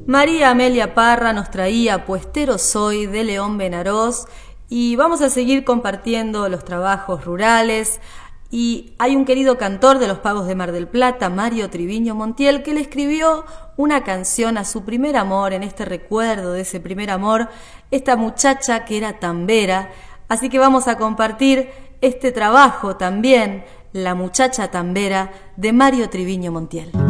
María Amelia Parra nos traía Puestero Soy de León Benarós y vamos a seguir compartiendo los trabajos rurales. Y hay un querido cantor de los Pagos de Mar del Plata, Mario Triviño Montiel, que le escribió una canción a su primer amor, en este recuerdo de ese primer amor, esta muchacha que era tambera. Así que vamos a compartir este trabajo también, La muchacha tambera, de Mario Triviño Montiel.